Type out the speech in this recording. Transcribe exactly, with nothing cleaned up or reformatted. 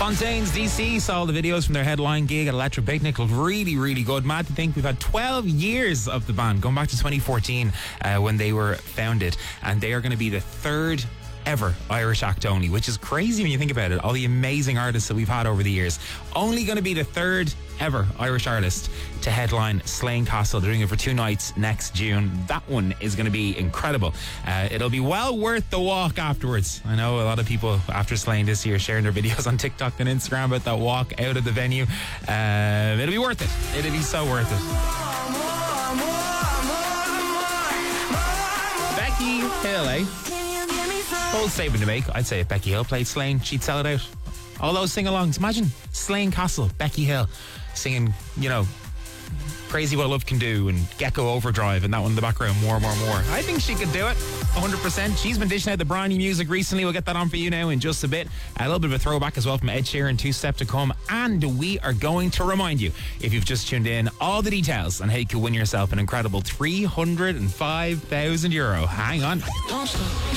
Fontaines D C saw the videos from their headline gig at Electric Picnic. Looked really, really good. Mad to think we've had twelve years of the band, going back to twenty fourteen uh, when they were founded. And they are going to be the third ever Irish act only, which is crazy when you think about it. All the amazing artists that we've had over the years. Only going to be the third ever Irish artist to headline Slane Castle. They're doing it for two nights next June. That one is going to be incredible. Uh, it'll be well worth the walk afterwards. I know a lot of people after Slane this year sharing their videos on TikTok and Instagram about that walk out of the venue. Uh, it'll be worth it. It'll be so worth it. Becky Hill, eh? Bold statement to make. I'd say if Becky Hill played Slane, she'd sell it out. All those sing-alongs. Imagine Slane Castle, Becky Hill singing, you know, Crazy What Love Can Do and Gecko Overdrive and that one in the background, more, more, more. I think she could do it, one hundred percent. She's been dishing out the briny music recently. We'll get that on for you now in just a bit. A little bit of a throwback as well from Ed Sheeran, Two Step to Come. And we are going to remind you, if you've just tuned in, all the details on how you can win yourself an incredible three hundred five thousand euro. Hang on.